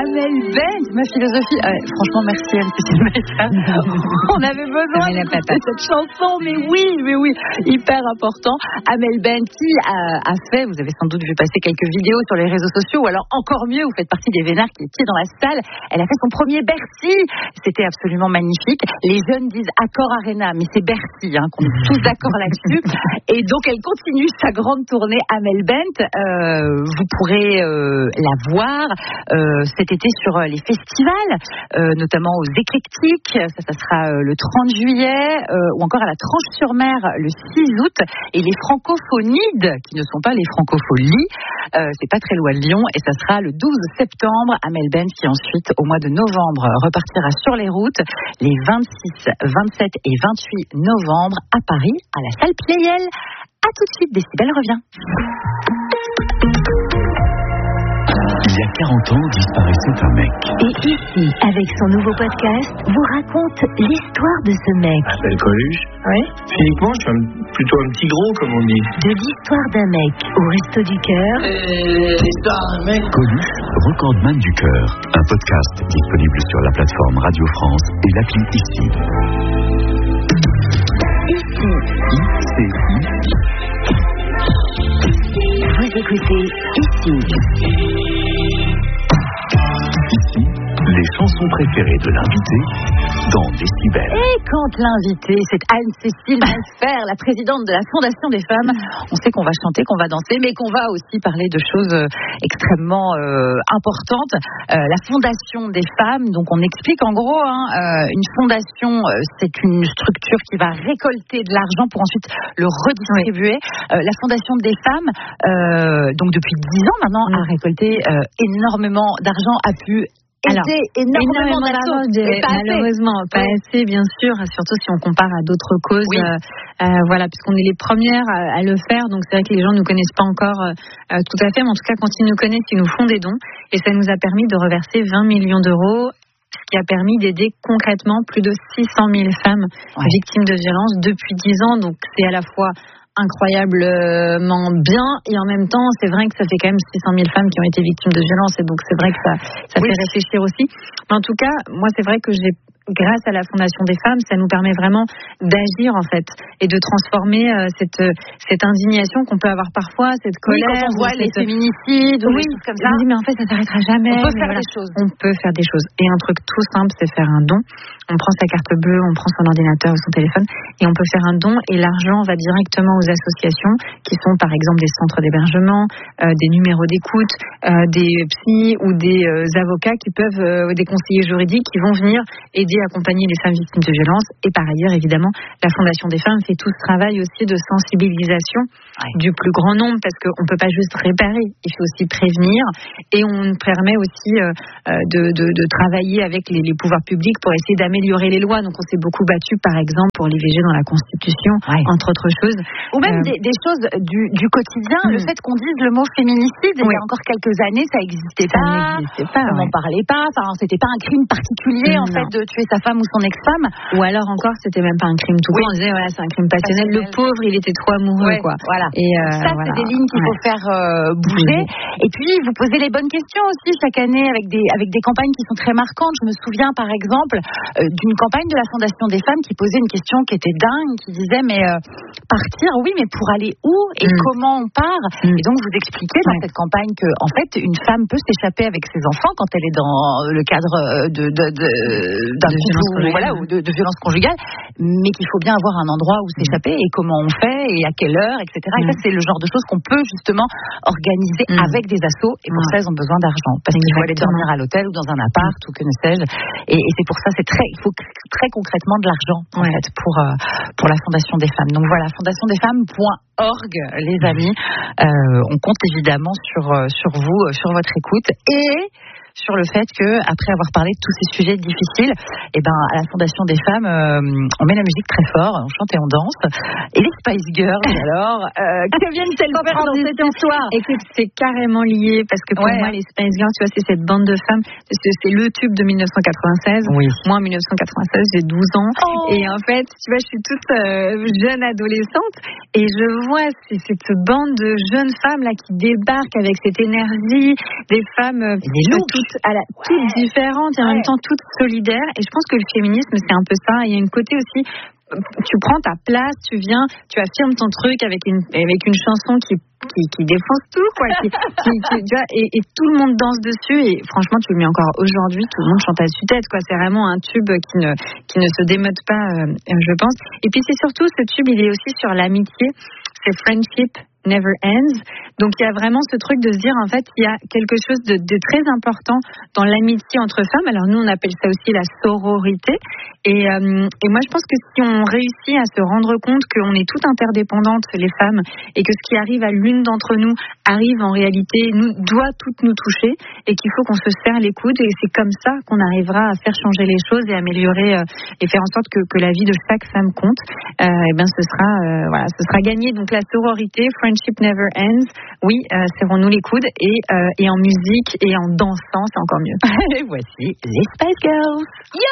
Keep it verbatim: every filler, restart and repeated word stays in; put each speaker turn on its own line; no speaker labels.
Amel Bent, ma philosophie. Euh, franchement, merci Anne, c'est une message. On avait besoin de cette chanson, mais oui, mais oui, hyper important. Amel Bent qui a, a fait, vous avez sans doute vu passer quelques vidéos sur les réseaux sociaux, ou alors encore mieux, vous faites partie des vénards qui étaient dans la salle. Elle a fait son premier Bercy. C'était absolument magnifique. Les jeunes disent Accor Arena, mais c'est Bercy, hein, qu'on est tous d'accord là-dessus. Et donc, elle continue sa grande tournée Amel Bent. Euh, vous pourrez euh, la voir euh, cet été sur les festivals, euh, notamment aux Éclectiques. Ça, ça sera euh, le trente juillet, euh, ou encore à la Tranche-sur-Mer le six août. Et les Francophonides, qui ne sont pas les Francopholies, euh, c'est pas très loin de Lyon, et ça sera le douze septembre. Amel Bent qui ensuite, au mois de novembre, repartira sur les routes les vingt-six, vingt-sept et vingt-huit novembre à Paris, à la salle Pleyel. A tout de suite, Décibel revient.
Il y a quarante ans, disparaissait un mec.
Et ici, avec son nouveau podcast, vous raconte l'histoire de ce mec.
Je m'appelle Coluche.
Oui.
Physiquement, je suis un, plutôt un petit gros, comme on dit.
De l'histoire d'un mec au Resto du Cœur.
Et l'histoire d'un mec.
Coluche, recordman du cœur. Un podcast disponible sur la plateforme Radio France et l'appli Ici.
Ici.
I C I.
Vous écoutez Ici.
Ici, les chansons préférées de l'invité dans Décibel.
Et quand l'invité, c'est Anne-Cécile Maisfer, la présidente de la Fondation des femmes, on sait qu'on va chanter, qu'on va danser, mais qu'on va aussi parler de choses extrêmement euh, importantes. Euh, la Fondation des femmes, donc on explique en gros, hein, euh, une fondation, euh, c'est une structure qui va récolter de l'argent pour ensuite le redistribuer. Euh, la Fondation des femmes, euh, donc depuis dix ans maintenant, a récolté euh, énormément d'argent, a pu
Alors,
aider énormément,
énormément d'argent,
de,
pas malheureusement, pas
oui.
assez, bien sûr, surtout si on compare à d'autres causes.
Oui.
Euh, euh, voilà, puisqu'on est les premières à, à le faire, donc c'est vrai que les gens ne nous connaissent pas encore euh, tout à fait, mais en tout cas, quand ils nous connaissent, ils nous font des dons, et ça nous a permis de reverser vingt millions d'euros, ce qui a permis d'aider concrètement plus de six cent mille femmes ouais. victimes de violences depuis dix ans, donc c'est à la fois incroyablement bien, et en même temps c'est vrai que ça fait quand même six cent mille femmes qui ont été victimes de violences, et donc c'est vrai que ça, ça oui. fait réfléchir aussi. Mais en tout cas, moi c'est vrai que j'ai, grâce à la Fondation des femmes, ça nous permet vraiment d'agir en fait, et de transformer euh, cette, cette indignation qu'on peut avoir parfois, cette colère.
Oui, quand on voit
cette...
les féminicides ou
oui,
des choses comme ça.
On dit mais en fait ça s'arrêtera jamais.
On peut faire
voilà.
des choses.
On peut faire des choses. Et un truc tout simple, c'est faire un don. On prend sa carte bleue, on prend son ordinateur ou son téléphone, et on peut faire un don, et l'argent va directement aux associations qui sont par exemple des centres d'hébergement, euh, des numéros d'écoute, euh, des psys ou des euh, avocats qui peuvent, euh, des conseillers juridiques qui vont venir aider, accompagner les femmes victimes de violences. Et par ailleurs, évidemment, la Fondation des femmes fait tout ce travail aussi de sensibilisation ouais. du plus grand nombre, parce qu'on ne peut pas juste réparer, il faut aussi prévenir, et on permet aussi euh, de, de, de travailler avec les, les pouvoirs publics pour essayer d'améliorer les lois. Donc on s'est beaucoup battu, par exemple, pour l'I V G dans la Constitution, ouais. entre autres choses.
Ou même
euh,
des, des choses du, du quotidien, mmh. le fait qu'on dise le mot féminicide, oui. il y a encore quelques années, ça n'existait pas,
n'existait pas,
on n'en
ouais.
parlait pas, enfin, c'était pas un crime particulier mmh, en fait de tuer sa femme ou son ex-femme.
Ou alors encore, c'était même pas un crime tout court, oui. on disait voilà, c'est un crime passionnel, passionnel. Le pauvre, il était trop amoureux,
ouais,
quoi.
Voilà.
Et euh,
ça,
voilà.
c'est des lignes qu'il ouais. faut faire euh, bouger. Mmh. Et puis, vous posez les bonnes questions aussi chaque année avec des, avec des campagnes qui sont très marquantes. Je me souviens, par exemple, euh, d'une campagne de la Fondation des femmes qui posait une question qui était dingue, qui disait, mais euh, partir, oui, mais pour aller où et mmh. comment on part mmh. Et donc, vous expliquez dans ouais. cette campagne que, en fait, une femme peut s'échapper avec ses enfants quand elle est dans le cadre de, de, de, d'un
de violence conjugale,
voilà, ou de, de violence conjugale, mais qu'il faut bien avoir un endroit où s'échapper et comment on fait et à quelle heure, et cetera. Mmh. Et ça, c'est le genre de choses qu'on peut justement organiser mmh. avec des assos, et pour mmh. ça, ils ont besoin d'argent, parce qu'il faut aller dormir à l'hôtel ou dans un appart mmh. ou que ne sais-je. Et, et c'est pour ça, c'est très, il faut très concrètement de l'argent en ouais. fait pour euh, pour la Fondation des femmes. Donc voilà, fondation des femmes point org, les amis. Euh, on compte évidemment sur sur vous, sur votre écoute, et sur le fait que, après avoir parlé de tous ces sujets difficiles, eh ben, à la Fondation des femmes, euh, on met la musique très fort, on chante et on danse. Et les Spice Girls, alors, euh, que viennent-elles faire dans cette histoire?
Écoute, c'est carrément lié, parce que pour ouais. moi, les Spice Girls, tu vois, c'est cette bande de femmes, c'est, c'est le tube de dix-neuf cent quatre-vingt-seize. Oui. Moi, en dix-neuf cent quatre-vingt-seize, j'ai douze ans. Oh. Et en fait, tu vois, je suis toute euh, jeune adolescente, et je vois c'est, cette bande de jeunes femmes là qui débarquent avec cette énergie, des femmes euh,
des looks,
toutes toutes, à la, ouais. toutes différentes et en ouais. même temps toutes solidaires. Et je pense que le féminisme, c'est un peu ça. Il y a une côté aussi, tu prends ta place, tu viens, tu affirmes ton truc avec une, avec une chanson qui Qui, qui défonce tout, quoi. Qui, qui, qui, tu vois, et, et tout le monde danse dessus. Et franchement, tu le mets encore aujourd'hui, tout le monde chante à tue-tête, quoi. C'est vraiment un tube qui ne, qui ne se démode pas, euh, je pense. Et puis c'est surtout, ce tube, il est aussi sur l'amitié. C'est Friendship Never Ends. Donc il y a vraiment ce truc de se dire, en fait, il y a quelque chose de, de très important dans l'amitié entre femmes. Alors nous, on appelle ça aussi la sororité. Et, euh, et moi, je pense que si on réussit à se rendre compte qu'on est toutes interdépendantes, les femmes, et que ce qui arrive à l'une d'entre nous arrive en réalité, nous, doit toutes nous toucher, et qu'il faut qu'on se serre les coudes, et c'est comme ça qu'on arrivera à faire changer les choses et améliorer euh, et faire en sorte que, que la vie de chaque femme compte. Euh, et ben, ce sera, euh, voilà, ce sera gagné. Donc la sororité, Friendship Never Ends. Oui, euh, serrons-nous les coudes, et, euh, et en musique et en dansant, c'est encore mieux.
Et voici les Spice Girls. Yeah!